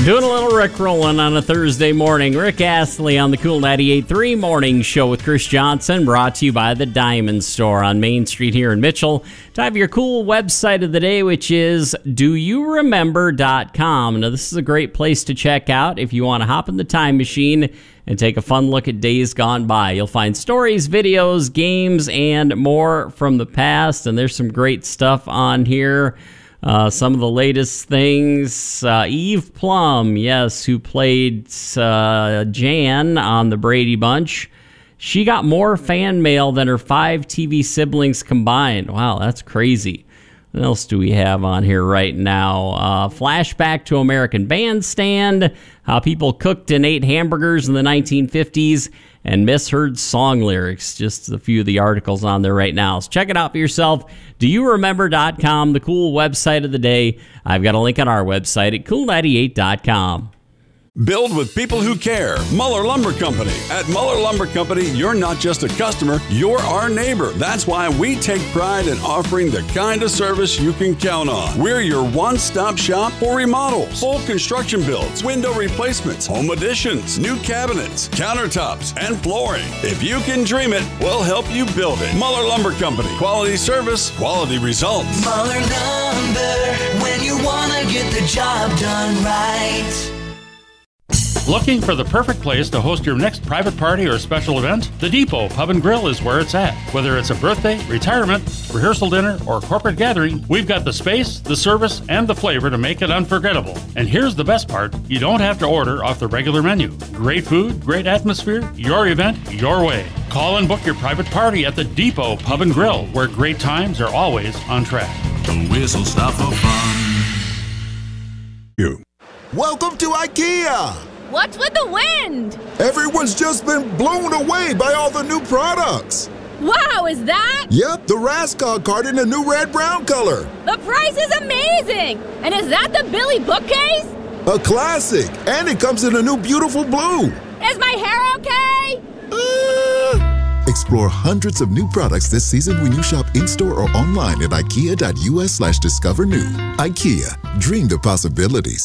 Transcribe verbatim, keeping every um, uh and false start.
Doing a little Rick rolling on a Thursday morning. Rick Astley on the Cool ninety-eight point three Morning Show with Chris Johnson, brought to you by the Diamond Store on Main Street here in Mitchell. Time for your cool website of the day, which is do you remember dot com. Now, this is a great place to check out if you want to hop in the time machine and take a fun look at days gone by. You'll find stories, videos, games, and more from the past, and there's some great stuff on here. Uh, some of the latest things, uh, Eve Plum, yes, who played uh, Jan on the Brady Bunch. She got more fan mail than her five T V siblings combined. Wow, that's crazy. What else do we have on here right now? Uh, flashback to American Bandstand, how people cooked and ate hamburgers in the nineteen fifties, and misheard song lyrics. Just a few of the articles on there right now. So check it out for yourself. do you remember dot com, the cool website of the day. I've got a link on our website at cool ninety-eight dot com. Build with people who care. Muller Lumber Company. At Muller Lumber Company, you're not just a customer, you're our neighbor. That's why we take pride in offering the kind of service you can count on. We're your one-stop shop for remodels, full construction builds, window replacements, home additions, new cabinets, countertops, and flooring. If you can dream it, we'll help you build it. Muller Lumber Company. Quality service, quality results. Muller Lumber, when you want to get the job done right. Looking for the perfect place to host your next private party or special event? The Depot Pub and Grill is where it's at. Whether it's a birthday, retirement, rehearsal dinner, or corporate gathering, we've got the space, the service, and the flavor to make it unforgettable. And here's the best part, you don't have to order off the regular menu. Great food, great atmosphere, your event, your way. Call and book your private party at the Depot Pub and Grill, where great times are always on track. The whistle stop for fun. You. Welcome to IKEA! What's with the wind? Everyone's just been blown away by all the new products. Wow, is that? Yep, the Raskog cart in a new red-brown color. The price is amazing! And is that the Billy bookcase? A classic, and it comes in a new beautiful blue. Is my hair okay? Uh... Explore hundreds of new products this season when you shop in-store or online at ikea dot u s slash discover new. IKEA, dream the possibilities.